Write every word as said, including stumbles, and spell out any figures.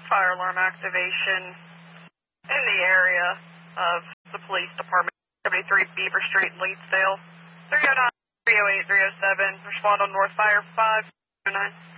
fire alarm activation in the area of the police department, seventy-three Beaver Street, Leedsdale. three oh nine, three oh eight, three oh seven. Respond on North Fire five oh nine.